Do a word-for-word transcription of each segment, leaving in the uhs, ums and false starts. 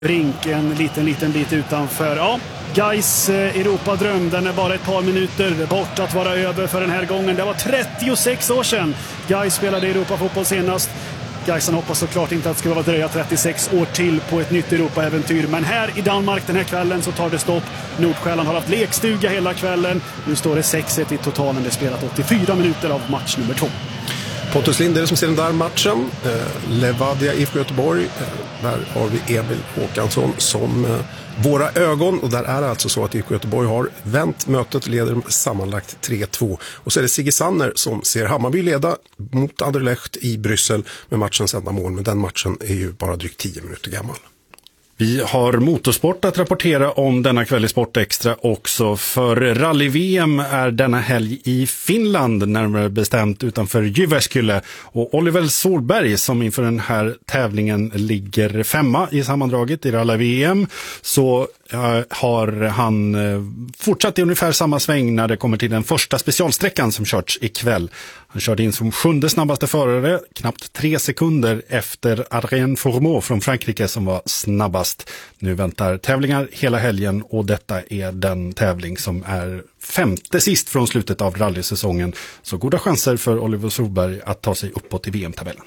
Rink en liten, liten bit utanför. Ja, Gais Europadröm, den är bara ett par minuter bort att vara över för den här gången. Det var trettiosex år sedan Gais spelade i Europafotboll senast. Gaisen hoppas såklart inte att det ska vara dröja trettiosex år till på ett nytt Europa-äventyr. Men här i Danmark den här kvällen så tar det stopp. Nordsjälland har haft lekstuga hela kvällen. Nu står det sex ett i totalen. Det spelat åttiofyra minuter av match nummer två. Pontus Linder som ser den där matchen. Eh, Levadia I F K Göteborg. Eh, där har vi Emil Håkansson som eh, våra ögon. Och där är det alltså så att I F K Göteborg har vänt mötet, leder sammanlagt tre två. Och så är det Sigge Sanner som ser Hammarby leda mot Anderlecht i Bryssel med matchens enda mål. Men den matchen är ju bara drygt tio minuter gammal. Vi har motorsport att rapportera om denna kväll i Sportextra också, för rally-V M är denna helg i Finland, närmare bestämt utanför Jyväskylä, och Oliver Solberg som inför den här tävlingen ligger femma i sammandraget i rally-V M, så uh, har han uh, fortsatt i ungefär samma sväng när det kommer till den första specialsträckan som körts ikväll. Han körde in som sjunde snabbaste förare, knappt tre sekunder efter Adrien Fourmont från Frankrike som var snabbast. Nu väntar tävlingar hela helgen och detta är den tävling som är femte sist från slutet av rallysäsongen. Så goda chanser för Oliver Solberg att ta sig uppåt i V M-tabellen.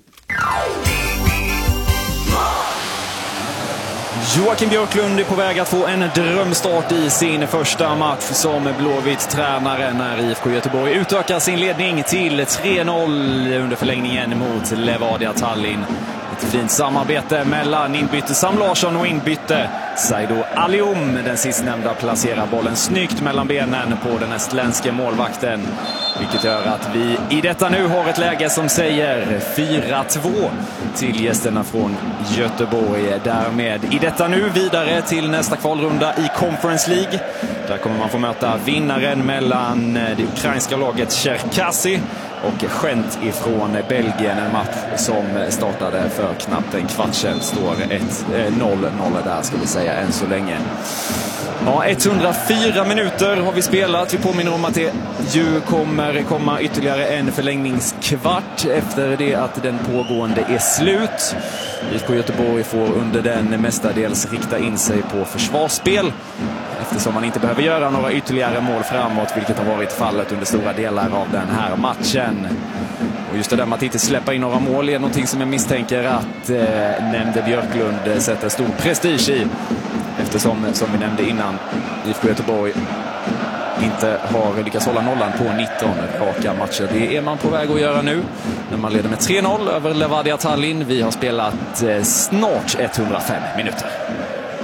Joakim Björklund är på väg att få en drömstart i sin första match som Blåvitt tränare när I F K Göteborg utökar sin ledning till tre noll under förlängningen mot Levadia Tallinn. Ett fint samarbete mellan inbytte Sam Larsson och inbytte Saido Alium. Den sistnämnda placerar bollen snyggt mellan benen på den estländske målvakten, vilket gör att vi i detta nu har ett läge som säger fyra två till gästerna från Göteborg. Därmed i detta nu vidare till nästa kvalrunda i Conference League. Där kommer man få möta vinnaren mellan det ukrainska laget Cherkasy och Gent ifrån Belgien. En match som startade för knappt en kvart sedan. Står ett noll noll där ska vi säga än så länge. Ja, etthundrafyra minuter har vi spelat. Vi påminner om att det ju kommer komma ytterligare en förlängningskvart efter det att den pågående är slut. I F K Göteborg får under den mestadels rikta in sig på försvarsspel, eftersom man inte behöver göra några ytterligare mål framåt, vilket har varit fallet under stora delar av den här matchen. Och just det där med att inte släppa in några mål är någonting som jag misstänker att eh, nämnde Björklund sätter stor prestige i, eftersom, som vi nämnde innan, I F K Göteborg inte har lyckats hålla nollan på nitton raka matcher. Det är man på väg att göra nu när man leder med tre noll över Levadia Tallinn. Vi har spelat eh, snart etthundrafem minuter.